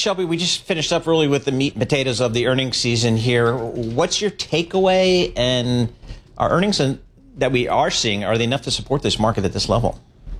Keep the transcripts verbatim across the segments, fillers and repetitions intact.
Shelby, we just finished up really with the meat and potatoes of the earnings season here. What's your takeaway, and our earnings that we are seeing, are they enough to support this market at this level?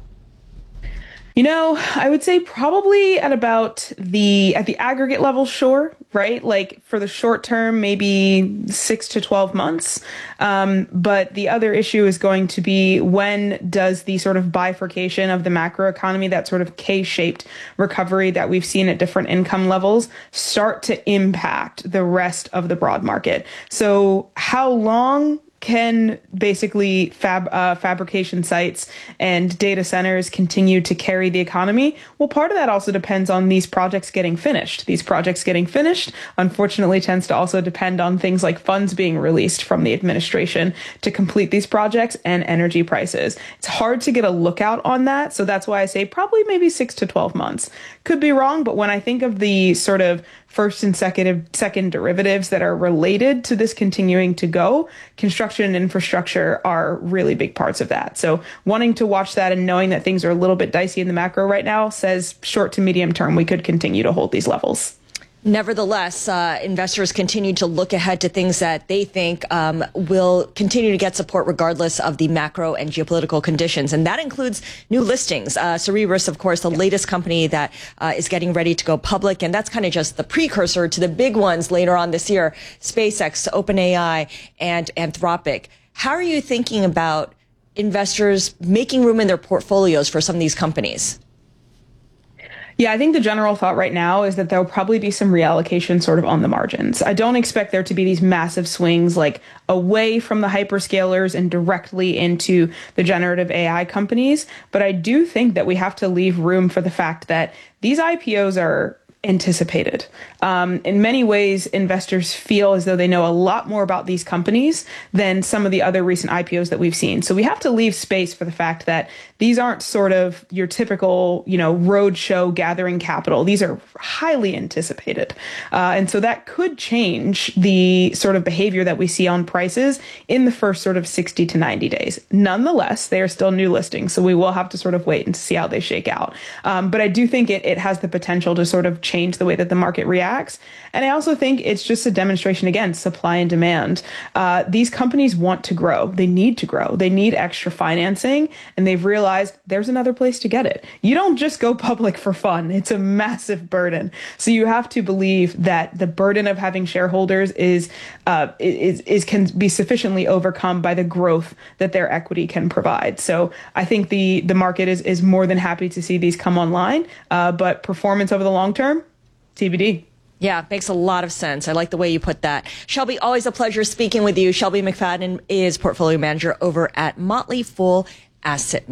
You know, I would say probably at about the, at the aggregate level, sure, right? Like for the short term, maybe six to twelve months. Um, but the other issue is going to be, when does the sort of bifurcation of the macroeconomy, that sort of K-shaped recovery that we've seen at different income levels, start to impact the rest of the broad market? So how long can basically fab uh, fabrication sites and data centers continue to carry the economy? Well, part of that also depends on these projects getting finished. These projects getting finished, unfortunately, tends to also depend on things like funds being released from the administration to complete these projects, and energy prices. It's hard to get a lookout on that. So that's why I say probably maybe six to twelve months. Could be wrong, but when I think of the sort of first and second, second derivatives that are related to this continuing to go, construction and infrastructure are really big parts of that. So wanting to watch that and knowing that things are a little bit dicey in the macro right now says short to medium term, we could continue to hold these levels. Nevertheless, uh, investors continue to look ahead to things that they think um, will continue to get support regardless of the macro and geopolitical conditions. And that includes new listings. Uh, Cerebras, of course, the latest company that uh, is getting ready to go public. And that's kind of just the precursor to the big ones later on this year: SpaceX, OpenAI, and Anthropic. How are you thinking about investors making room in their portfolios for some of these companies? Yeah, I think the general thought right now is that there'll probably be some reallocation sort of on the margins. I don't expect there to be these massive swings like away from the hyperscalers and directly into the generative A I companies. But I do think that we have to leave room for the fact that these I P Os are anticipated. Um, in many ways, investors feel as though they know a lot more about these companies than some of the other recent I P Os that we've seen. So we have to leave space for the fact that these aren't sort of your typical, you know, roadshow gathering capital. These are highly anticipated. Uh, and so that could change the sort of behavior that we see on prices in the first sort of sixty to ninety days. Nonetheless, they are still new listings, so we will have to sort of wait and see how they shake out. Um, but I do think it, it has the potential to sort of change the way that the market reacts. And I also think it's just a demonstration, again, supply and demand. Uh, these companies want to grow. They need to grow. They need extra financing, and they've realized there's another place to get it. You don't just go public for fun. It's a massive burden. So you have to believe that the burden of having shareholders is, uh, is, is can be sufficiently overcome by the growth that their equity can provide. So I think the, the market is, is more than happy to see these come online, uh, but performance over the long term, T B D. Yeah, makes a lot of sense. I like the way you put that. Shelby, always a pleasure speaking with you. Shelby McFadden is portfolio manager over at Motley Fool Asset